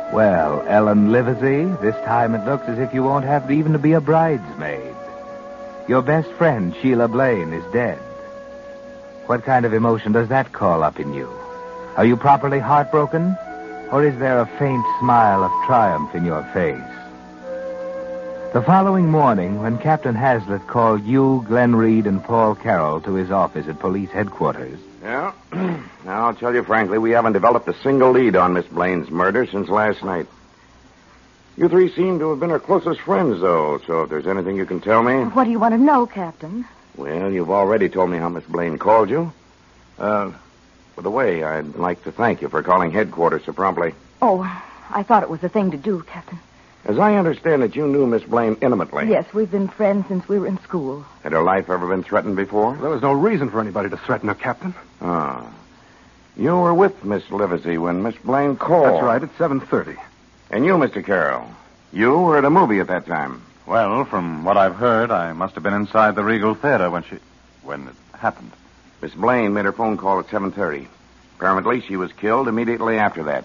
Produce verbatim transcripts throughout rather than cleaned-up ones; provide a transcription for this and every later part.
Well, Ellen Livesey, this time it looks as if you won't have even to be a bridesmaid. Your best friend, Sheila Blaine, is dead. What kind of emotion does that call up in you? Are you properly heartbroken? Or is there a faint smile of triumph in your face? The following morning, when Captain Hazlitt called you, Glenn Reed, and Paul Carroll to his office at police headquarters... Yeah. Now, I'll tell you frankly, we haven't developed a single lead on Miss Blaine's murder since last night. You three seem to have been her closest friends, though, so if there's anything you can tell me... What do you want to know, Captain? Well, you've already told me how Miss Blaine called you. Uh, by the way, I'd like to thank you for calling headquarters so promptly. Oh, I thought it was the thing to do, Captain. As I understand it, you knew Miss Blaine intimately. Yes, we've been friends since we were in school. Had her life ever been threatened before? There was no reason for anybody to threaten her, Captain. Ah. You were with Miss Livesey when Miss Blaine called. That's right, at seven thirty. And you, Mister Carroll, you were at a movie at that time. Well, from what I've heard, I must have been inside the Regal Theater when she... when it happened. Miss Blaine made her phone call at seven thirty. Apparently, she was killed immediately after that.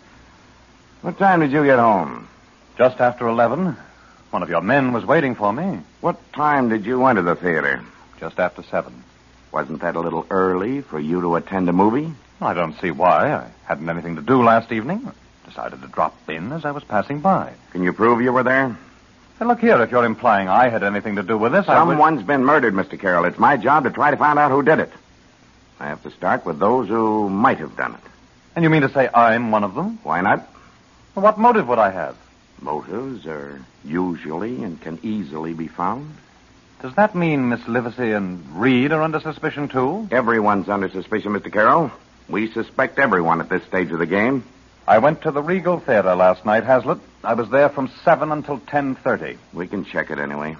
What time did you get home? Just after eleven. One of your men was waiting for me. What time did you enter the theater? Just after seven. Wasn't that a little early for you to attend a movie? I don't see why. I hadn't anything to do last evening. I decided to drop in as I was passing by. Can you prove you were there? Hey, look here, if you're implying I had anything to do with this, I would... Someone's been murdered, Mister Carroll. It's my job to try to find out who did it. I have to start with those who might have done it. And you mean to say I'm one of them? Why not? Well, what motive would I have? Motives are usually and can easily be found. Does that mean Miss Livesey and Reed are under suspicion, too? Everyone's under suspicion, Mister Carroll. We suspect everyone at this stage of the game. I went to the Regal Theater last night, Hazlitt. I was there from seven until ten thirty. We can check it anyway.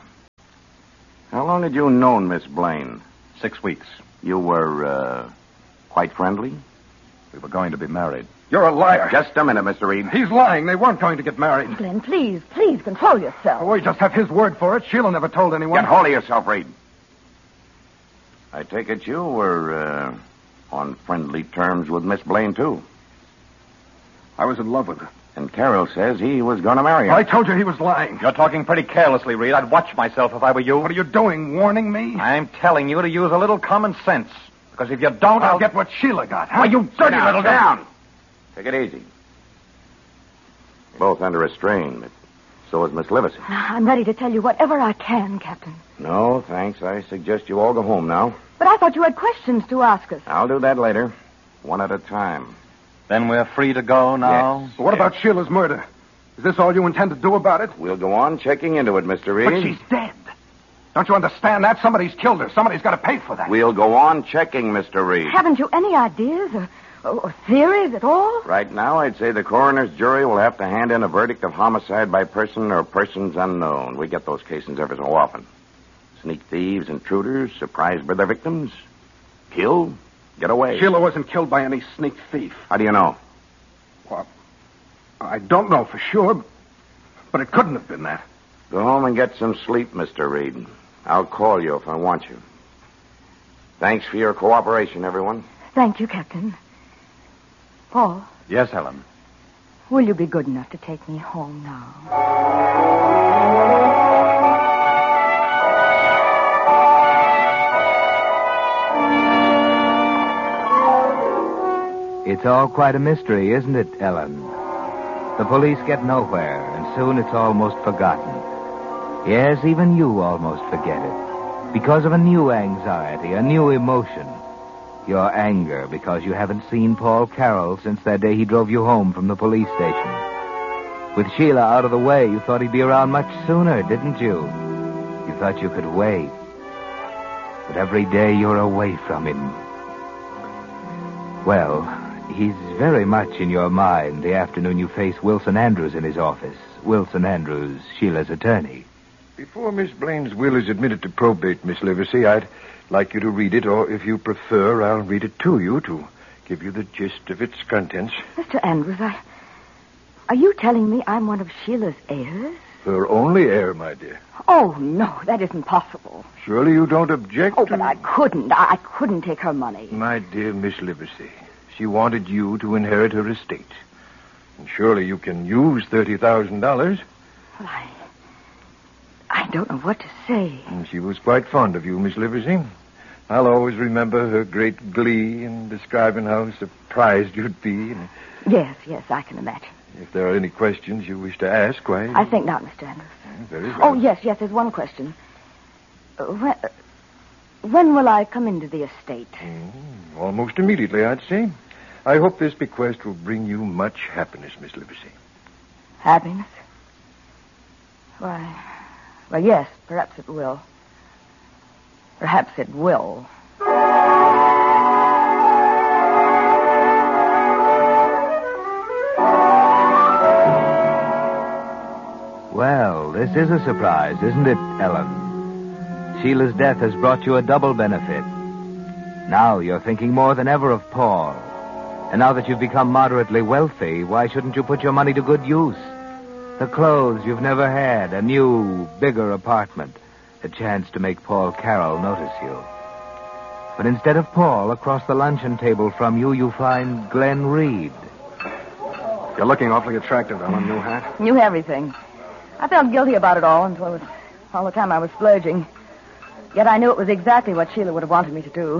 How long had you known Miss Blaine? Six weeks. You were, uh, quite friendly? We were going to be married. You're a liar. Just a minute, Mister Reed. He's lying. They weren't going to get married. Glenn, please, please control yourself. Oh, we just have his word for it. Sheila never told anyone. Get hold of yourself, Reed. I take it you were, uh, on friendly terms with Miss Blaine, too. I was in love with her. And Carroll says he was going to marry her. I told you he was lying. You're talking pretty carelessly, Reed. I'd watch myself if I were you. What are you doing, warning me? I'm telling you to use a little common sense. Because if you don't, I'll, I'll... get what Sheila got. Huh? Why, you dirty Now, little... down. Take it easy. Both under a strain, but so is Miss Livesey. I'm ready to tell you whatever I can, Captain. No, thanks. I suggest you all go home now. But I thought you had questions to ask us. I'll do that later. One at a time. Then we're free to go now? Yes. What about Sheila's murder? Is this all you intend to do about it? We'll go on checking into it, Mister Reed. But she's dead. Don't you understand that? Somebody's killed her. Somebody's got to pay for that. We'll go on checking, Mister Reed. Haven't you any ideas or, or, or theories at all? Right now, I'd say the coroner's jury will have to hand in a verdict of homicide by person or persons unknown. We get those cases every so often. Sneak thieves, intruders, surprised by their victims. Killed, get away. Sheila wasn't killed by any sneak thief. How do you know? Well, I don't know for sure, but it couldn't have been that. Go home and get some sleep, Mister Reed. I'll call you if I want you. Thanks for your cooperation, everyone. Thank you, Captain. Paul, Yes, Helen. will you be good enough to take me home now? It's all quite a mystery, isn't it, Ellen? The police get nowhere, and soon it's almost forgotten. Yes, even you almost forget it. Because of a new anxiety, a new emotion. Your anger because you haven't seen Paul Carroll since that day he drove you home from the police station. With Sheila out of the way, you thought he'd be around much sooner, didn't you? You thought you could wait. But every day you're away from him. Well, he's very much in your mind the afternoon you face Wilson Andrews in his office. Wilson Andrews, Sheila's attorney. Before Miss Blaine's will is admitted to probate, Miss Livesey, I'd like you to read it, or if you prefer, I'll read it to you to give you the gist of its contents. Mister Andrews, I... Are you telling me I'm one of Sheila's heirs? Her only heir, my dear. Oh, no, that isn't possible. Surely you don't object Oh, to... but I couldn't. I I couldn't take her money. My dear Miss Livesey, she wanted you to inherit her estate. And surely you can use thirty thousand dollars. Well, I... I don't know what to say. And she was quite fond of you, Miss Livesey. I'll always remember her great glee in describing how surprised you'd be. And Yes, yes, I can imagine. if there are any questions you wish to ask, why... I think not, Mister Andrews. Very well. Oh, yes, yes, there's one question. Uh, when, uh, when will I come into the estate? Mm, almost immediately, I'd say. I hope this bequest will bring you much happiness, Miss Livesey. Happiness? Why, well, yes, perhaps it will. Perhaps it will. Well, this is a surprise, isn't it, Ellen? Sheila's death has brought you a double benefit. Now you're thinking more than ever of Paul. And now that you've become moderately wealthy, why shouldn't you put your money to good use? The clothes you've never had, a new, bigger apartment, a chance to make Paul Carroll notice you. But instead of Paul, across the luncheon table from you, you find Glenn Reed. You're looking awfully attractive, Ellen. New hat? Knew everything. I felt guilty about it all until it was all the time I was splurging. Yet I knew it was exactly what Sheila would have wanted me to do.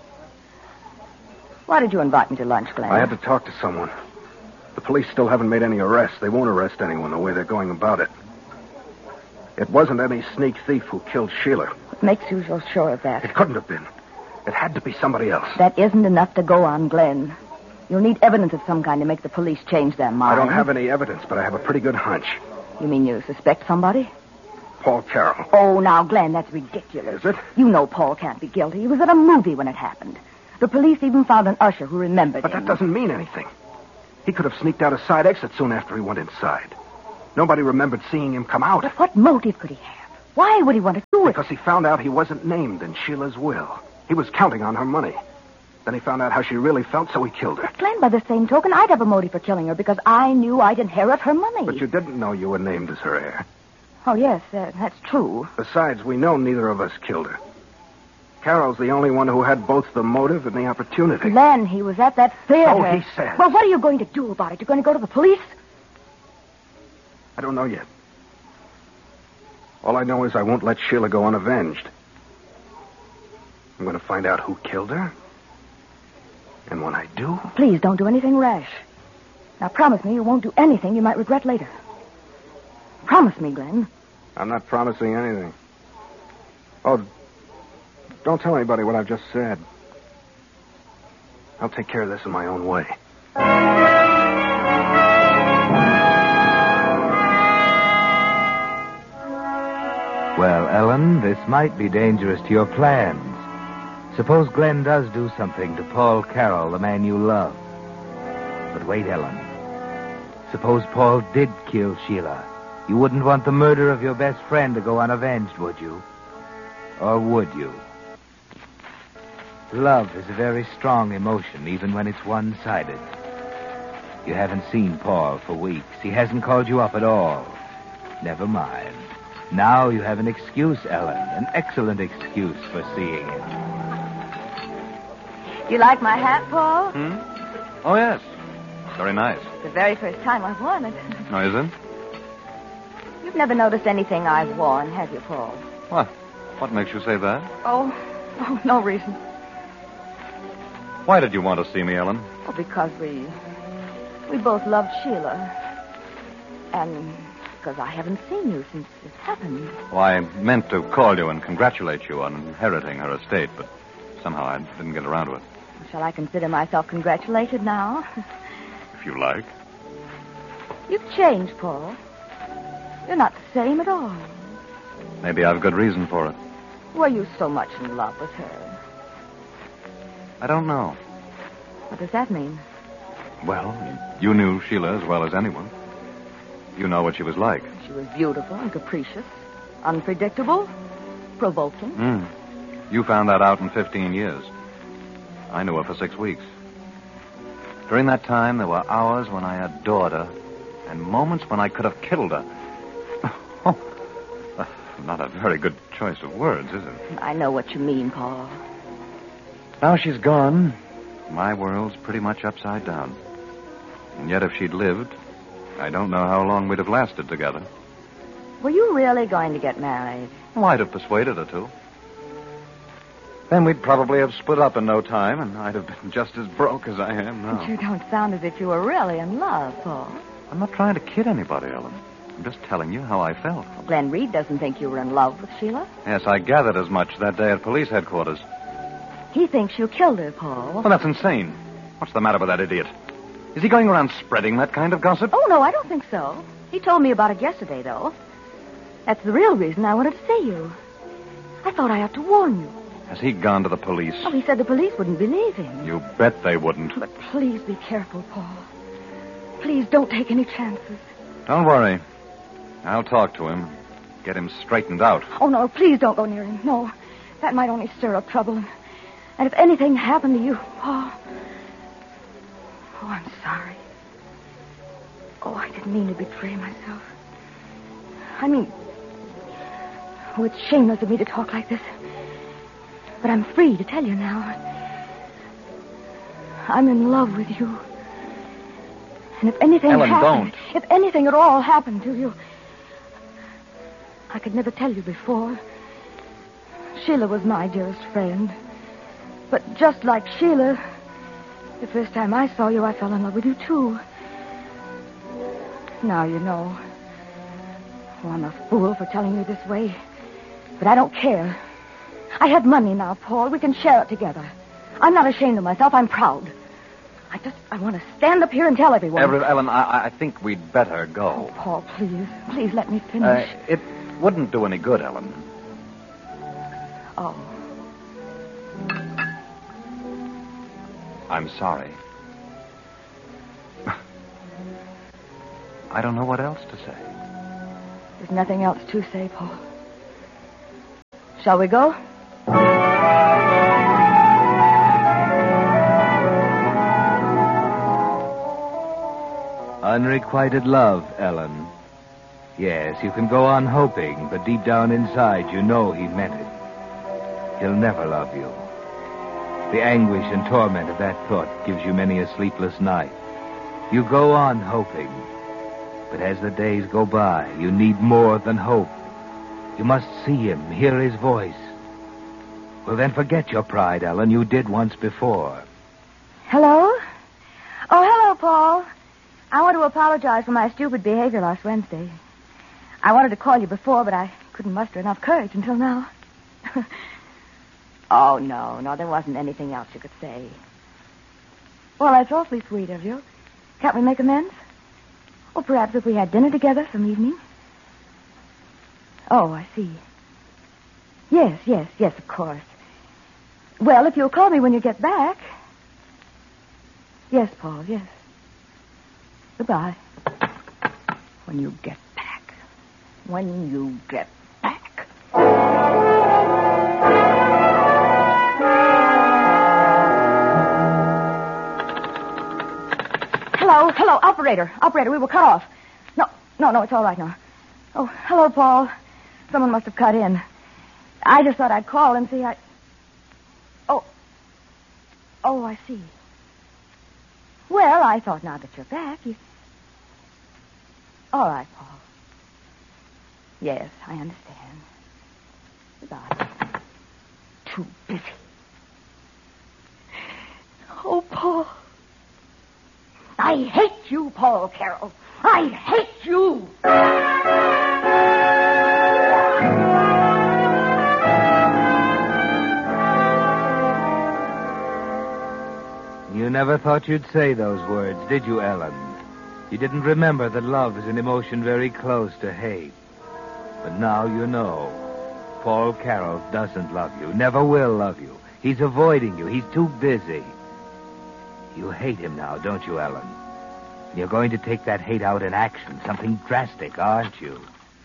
Why did you invite me to lunch, Glenn? I had to talk to someone. The police still haven't made any arrests. They won't arrest anyone the way they're going about it. It wasn't any sneak thief who killed Sheila. What makes you so sure of that? It couldn't have been. It had to be somebody else. That isn't enough to go on, Glenn. You'll need evidence of some kind to make the police change their mind. I don't have any evidence, but I have a pretty good hunch. You mean you suspect somebody? Paul Carroll. Oh, now, Glenn, that's ridiculous. Is it? You know Paul can't be guilty. He was at a movie when it happened. The police even found an usher who remembered But him. that doesn't mean anything. He could have sneaked out a side exit soon after he went inside. Nobody remembered seeing him come out. But what motive could he have? Why would he want to do it? Because he found out he wasn't named in Sheila's will. He was counting on her money. Then he found out how she really felt, so he killed her. But Glenn, by the same token, I'd have a motive for killing her because I knew I'd inherit her money. But you didn't know you were named as her heir. Oh, yes, uh, that's true. Besides, we know neither of us killed her. Carol's the only one who had both the motive and the opportunity. Glenn, he was at that theater. So he says. Well, what are you going to do about it? You're going to go to the police? I don't know yet. All I know is I won't let Sheila go unavenged. I'm going to find out who killed her. And when I do... Please don't do anything rash. Now, promise me you won't do anything you might regret later. Promise me, Glenn. I'm not promising anything. Oh, don't tell anybody what I've just said. I'll take care of this in my own way. Well, Ellen, this might be dangerous to your plans. Suppose Glenn does do something to Paul Carroll, the man you love. But wait, Ellen. Suppose Paul did kill Sheila. You wouldn't want the murder of your best friend to go unavenged, would you? Or would you? Love is a very strong emotion, even when it's one-sided. You haven't seen Paul for weeks. He hasn't called you up at all. Never mind. Now you have an excuse, Ellen. An excellent excuse for seeing him. You like my hat, Paul? Hmm? Oh, yes. Very nice. The very first time I've worn it. Oh, is it? You've never noticed anything I've worn, have you, Paul? What? What makes you say that? Oh, oh, no reason. Why did you want to see me, Ellen? Oh, because we... we both loved Sheila. And because I haven't seen you since this happened. Well, I meant to call you and congratulate you on inheriting her estate, but somehow I didn't get around to it. Shall I consider myself congratulated now? If you like. You've changed, Paul. You're not the same at all. Maybe I've good reason for it. Were you so much in love with her? I don't know. What does that mean? Well, you knew Sheila as well as anyone. You know what she was like. She was beautiful and capricious, unpredictable, provoking. Hmm. You found that out in fifteen years. I knew her for six weeks. During that time, there were hours when I adored her and moments when I could have killed her. Oh, uh, not a very good choice of words, is it? I know what you mean, Paul. Now she's gone. My world's pretty much upside down. And yet, if she'd lived, I don't know how long we'd have lasted together. Were you really going to get married? Well, I'd have persuaded her to. Then we'd probably have split up in no time, and I'd have been just as broke as I am now. But you don't sound as if you were really in love, Paul. I'm not trying to kid anybody, Ellen. I'm just telling you how I felt. Well, Glenn Reed doesn't think you were in love with Sheila. Yes, I gathered as much that day at police headquarters. He thinks you killed her, Paul. Well, that's insane. What's the matter with that idiot? Is he going around spreading that kind of gossip? Oh, no, I don't think so. He told me about it yesterday, though. That's the real reason I wanted to see you. I thought I ought to warn you. Has he gone to the police? Oh, he said the police wouldn't believe him. You bet they wouldn't. But please be careful, Paul. Please don't take any chances. Don't worry. I'll talk to him. Get him straightened out. Oh, no, please don't go near him. No, that might only stir up trouble. And if anything happened to you, Paul... Oh, I'm sorry. Oh, I didn't mean to betray myself. I mean... Oh, it's shameless of me to talk like this. But I'm free to tell you now. I'm in love with you. And if anything Ellen, happened... don't. If anything at all happened to you... I could never tell you before. Sheila was my dearest friend. But just like Sheila, the first time I saw you, I fell in love with you, too. Now you know. Oh, I'm a fool for telling you this way. But I don't care. I have money now, Paul. We can share it together. I'm not ashamed of myself. I'm proud. I just, I want to stand up here and tell everyone. Everett, Ellen, I, I think we'd better go. Oh, Paul, please. Please let me finish. Uh, it wouldn't do any good, Ellen. Oh. I'm sorry. I don't know what else to say. There's nothing else to say, Paul. Shall we go? Unrequited love, Ellen. Yes, you can go on hoping, but deep down inside you know he meant it. He'll never love you. The anguish and torment of that thought gives you many a sleepless night. You go on hoping, but as the days go by, you need more than hope. You must see him, hear his voice. Well, then forget your pride, Ellen. You did once before. Hello? Oh, hello, Paul. I want to apologize for my stupid behavior last Wednesday. I wanted to call you before, but I couldn't muster enough courage until now. Oh, no, no, there wasn't anything else you could say. Well, that's awfully sweet of you. Can't we make amends? Or perhaps if we had dinner together some evening? Oh, I see. Yes, yes, yes, of course. Well, if you'll call me when you get back. Yes, Paul, yes. Goodbye. When you get back. When you get back. Hello, hello, operator. Operator, we were cut off. No, no, no, it's all right now. Oh, hello, Paul. Someone must have cut in. I just thought I'd call and see I... Oh. Oh, I see. Well, I thought now that you're back, you... All right, Paul. Yes, I understand. Goodbye. Too busy. Oh, Paul. I hate you, Paul Carroll. I hate you. You never thought you'd say those words, did you, Ellen? You didn't remember that love is an emotion very close to hate. But now you know. Paul Carroll doesn't love you, never will love you. He's avoiding you. He's too busy. You hate him now, don't you, Ellen? You're going to take that hate out in action, something drastic, aren't you?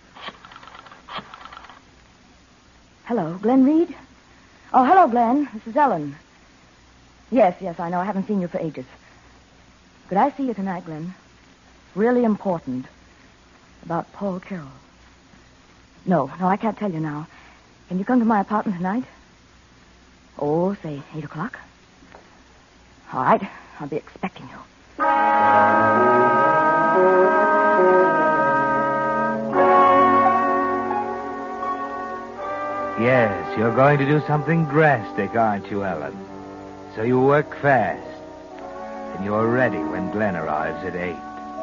Hello, Glenn Reed? Oh, hello, Glenn. This is Ellen. Yes, yes, I know. I haven't seen you for ages. Could I see you tonight, Glenn? Really important. About Paul Carroll. No, no, I can't tell you now. Can you come to my apartment tonight? Oh, say eight o'clock. All right. I'll be expecting you. Yes, you're going to do something drastic, aren't you, Ellen? So you work fast. And you're ready when Glenn arrives at eight.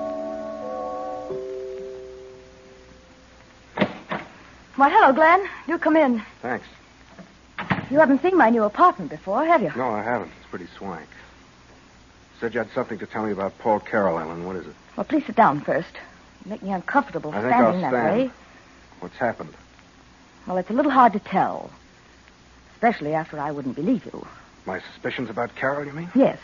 Why, hello, Glenn. Do come in. Thanks. You haven't seen my new apartment before, have you? No, I haven't. It's pretty swank. Said you had something to tell me about Paul Carroll, Ellen. What is it? Well, please sit down first. You make me uncomfortable I think standing I'll that stand. way. What's happened? Well, it's a little hard to tell. Especially after I wouldn't believe you. My suspicions about Carroll, you mean? Yes.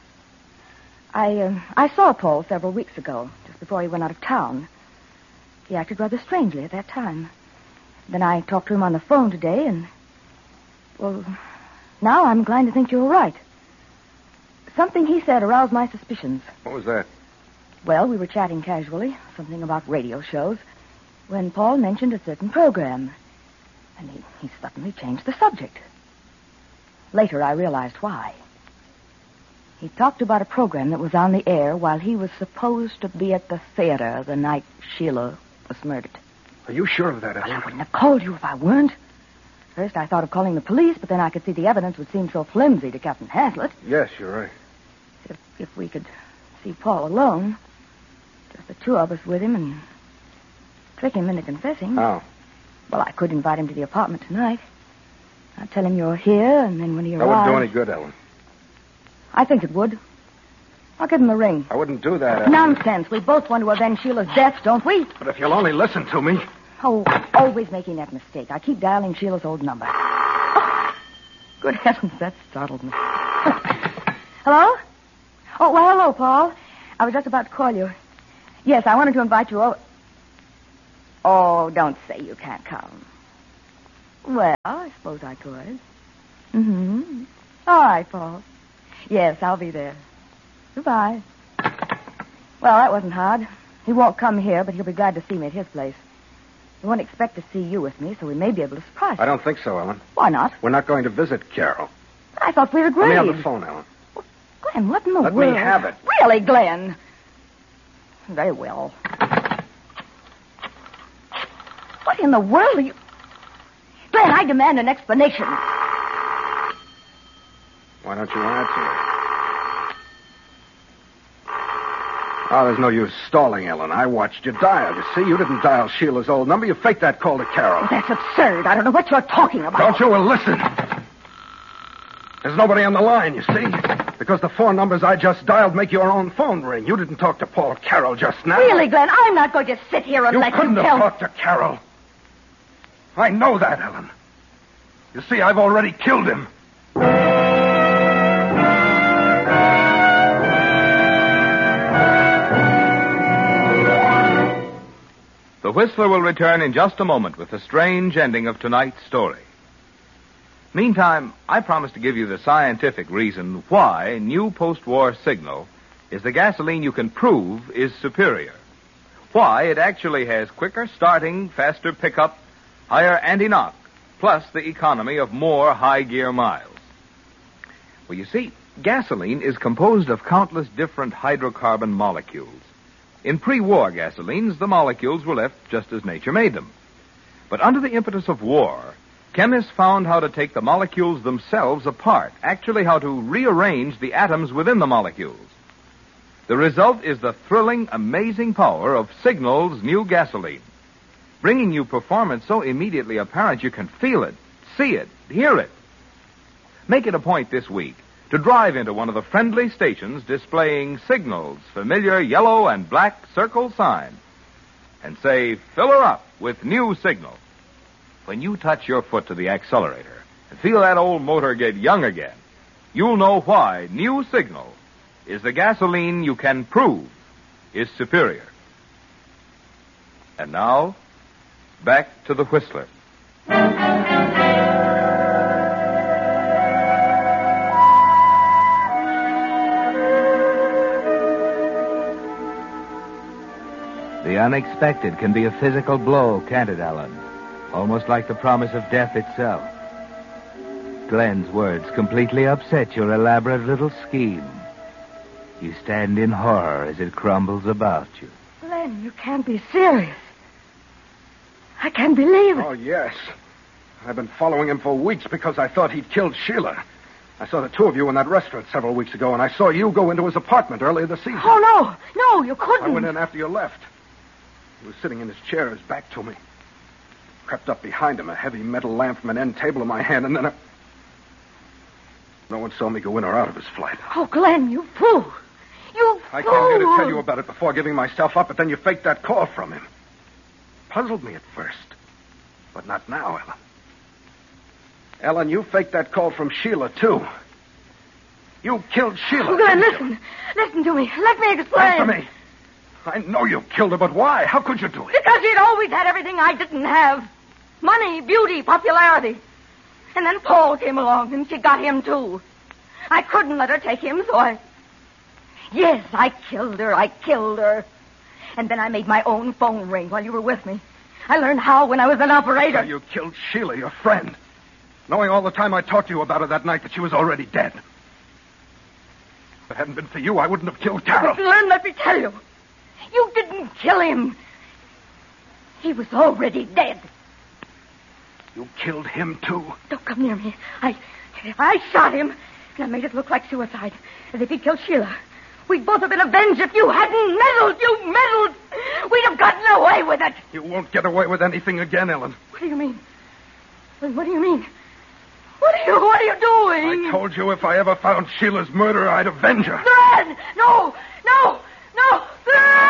I, uh, I saw Paul several weeks ago, just before he went out of town. He acted rather strangely at that time. Then I talked to him on the phone today, and... Well, now I'm inclined to think you were right. Something he said aroused my suspicions. What was that? Well, we were chatting casually, something about radio shows, when Paul mentioned a certain program. And he, he suddenly changed the subject. Later, I realized why. He talked about a program that was on the air while he was supposed to be at the theater the night Sheila was murdered. Are you sure of that, Ellen? Well, I wouldn't have called you if I weren't. First, I thought of calling the police, but then I could see the evidence would seem so flimsy to Captain Hazlitt. Yes, you're right. If, if we could see Paul alone, just the two of us with him, and trick him into confessing. How? Well, I could invite him to the apartment tonight. I'd tell him you're here, and then when he That arrives... wouldn't do any good, Ellen. I think it would. I'll give him a ring. I wouldn't do that, Ellen. Nonsense. We both want to avenge Sheila's death, don't we? But if you'll only listen to me... Oh, always making that mistake. I keep dialing Sheila's old number. Oh, good heavens, that startled me. Hello? Oh, well, hello, Paul. I was just about to call you. Yes, I wanted to invite you over. Oh, don't say you can't come. Well, I suppose I could. Mm-hmm. All right, Paul. Yes, I'll be there. Goodbye. Well, that wasn't hard. He won't come here, but he'll be glad to see me at his place. He won't expect to see you with me, so we may be able to surprise him. I don't think so, Ellen. Why not? We're not going to visit Carroll. I thought we'd agreed. Let me have the phone, Ellen. Glenn, what in the Let world? me have it. Really, Glenn? Very well. What in the world are you... Glenn, I demand an explanation. Why don't you answer it? Oh, there's no use stalling, Ellen. I watched you dial. You see, you didn't dial Sheila's old number. You faked that call to Carroll. That's absurd. I don't know what you're talking about. Don't you? Well, listen. There's nobody on the line, you see. Because the four numbers I just dialed make your own phone ring. You didn't talk to Paul Carroll just now. Really, Glenn, I'm not going to sit here and You let you couldn't have tell... talked to Carroll. I know that, Ellen. You see, I've already killed him. The Whistler will return in just a moment with the strange ending of tonight's story. Meantime, I promise to give you the scientific reason why new post-war Signal is the gasoline you can prove is superior. Why it actually has quicker starting, faster pickup, higher anti-knock, plus the economy of more high-gear miles. Well, you see, gasoline is composed of countless different hydrocarbon molecules. In pre-war gasolines, the molecules were left just as nature made them. But under the impetus of war, chemists found how to take the molecules themselves apart, actually how to rearrange the atoms within the molecules. The result is the thrilling, amazing power of Signal's new gasoline, bringing you performance so immediately apparent you can feel it, see it, hear it. Make it a point this week to drive into one of the friendly stations displaying Signal's familiar yellow and black circle sign and say, fill her up with new Signal. When you touch your foot to the accelerator and feel that old motor get young again, you'll know why new Signal is the gasoline you can prove is superior. And now, back to the Whistler. The unexpected can be a physical blow, can't it, Ellen? Almost like the promise of death itself. Glenn's words completely upset your elaborate little scheme. You stand in horror as it crumbles about you. Glenn, you can't be serious. I can't believe it. Oh, yes. I've been following him for weeks because I thought he'd killed Sheila. I saw the two of you in that restaurant several weeks ago, and I saw you go into his apartment earlier this season. Oh, no. No, you couldn't. I went in after you left. He was sitting in his chair, his back to me. Crept up behind him, a heavy metal lamp from an end table in my hand, and then I... No one saw me go in or out of his flight. Oh, Glenn, you fool. You I fool. came here to tell you about it before giving myself up, but then you faked that call from him. Puzzled me at first, but not now, Ellen. Ellen, you faked that call from Sheila, too. You killed Sheila. Oh, Glenn, listen. Listen to me. Let me explain. Answer me. I know you killed her, but why? How could you do it? Because she'd always had everything I didn't have. Money, beauty, popularity. And then Paul came along, and she got him, too. I couldn't let her take him, so I... Yes, I killed her. I killed her. And then I made my own phone ring while you were with me. I learned how when I was an operator. So you killed Sheila, your friend, knowing all the time I talked to you about her that night that she was already dead. If it hadn't been for you, I wouldn't have killed Carol. Glenn, let me tell you. You didn't kill him. He was already dead. You killed him, too? Don't come near me. I I shot him, and I made it look like suicide, as if he killed Sheila. We'd both have been avenged if you hadn't meddled. You meddled. We'd have gotten away with it. You won't get away with anything again, Ellen. What do you mean? What do you mean? What are you, what are you doing? I told you if I ever found Sheila's murderer, I'd avenge her. Glenn! No! No!